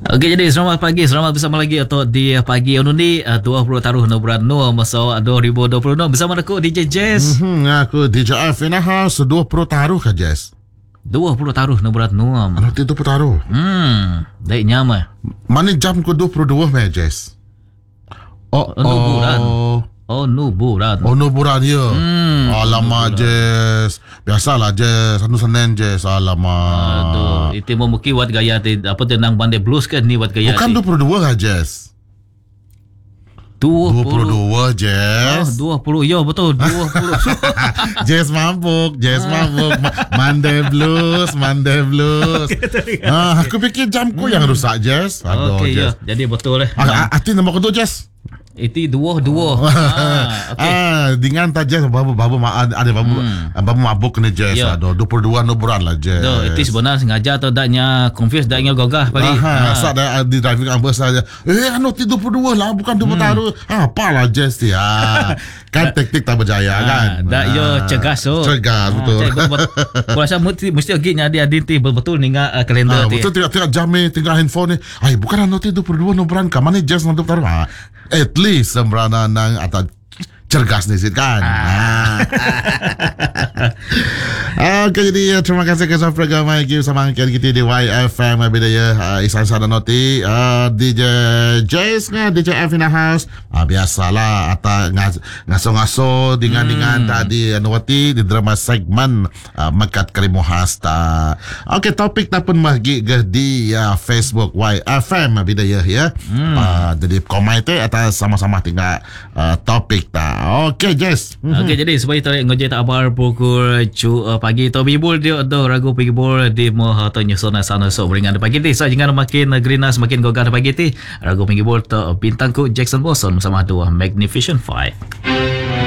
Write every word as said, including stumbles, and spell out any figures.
Okey, jadi selamat pagi, selamat bersama lagi untuk di pagi undi uh, dua puluh taruh bulan Nur masa dua ribu dua puluh enam bersama aku D J Jazz. Mm-hmm, aku D J F in the house dua puluh taruh ke Jazz. dua puluh taruh bulan Nur. Ano itu dua puluh taruh? Hmm, dai nyama. Mana jam ko dua puluh dua me Jazz? Oh, oh, nuburan. Oh, nuburan. Oh, nuburan ya. Hmm, alamak Jazz. Biasalah Jazz, anu Senin Jazz. Alamak. Aduh, itu memuki wat gaya ti apa tenang pandai blues kan ni wat gaya. Bukan dua puluh dua lah Jazz. dua puluh. dua puluh dua Jazz. Oh, dua puluh. Ya betul, dua puluh. Jazz mabuk, Jazz mabuk. Monday blues, Monday blues. Ah, aku fikir jamku hmm. yang rusak Jazz. Aduh, okey Jazz. ya. Jadi betul eh. Ah, hati nombor kedua Jazz. Itu dua dua. Oh. ah, okay. ah, dengan tak Jazz babu babu ada babu hmm. babu mabuk ni Jazz. Yeah. Aduh, dua puluh dua nuburan lah Jazz. Doh, itu sebenarnya sengaja atau daknya confuse daknya gagah pagi. Ha, saat dah di driving ambas saja. Eh, anu ti dua puluh dua lah bukan dua puluh hmm. taruh. Ha, apalah Jazz dia. Ha. Kan taktik tak berjaya ha, kan. Dak yo cegas so. Cegas betul. Aku rasa mesti mesti agaknya dia dinti betul ninga uh, kalender ha, dia. Betul tengok-tengok jam ni, tengok handphone ni. Ai, bukan anu ti dua puluh dua nuburan ka mana Jazz nanti taruh. Ha. At least sembrana nang atau cergas ni sikit kan. Ah. Okey, jadi terima kasih kepada program lagi bersama kita di Y F M Bidaya uh, Isan Sana Noti uh, D J Jazz nga D J F in the house. Uh, biasalah atau ngas, ngaso-ngaso dengan-dengan hmm. tadi Anuwati di drama segmen uh, Mekat Karimu Hasta. Okey, topik tak pun magi di uh, Facebook Y F M Bidaya ya. Hmm. Uh, jadi komen atau sama-sama tinggal uh, topik ta. Okey, Jess. Mm-hmm. Okey, jadi supaya tarik ngojek tak abar pukul cu uh, pagi tu bibul dia dah ragu pergi bol di moh atau nyusona sana so beringan pagi ti. So jangan makin greenas makin gogah pagi ti. Ragu pergi bol tu bintangku Jackson Boston bersama dua Magnificent Five.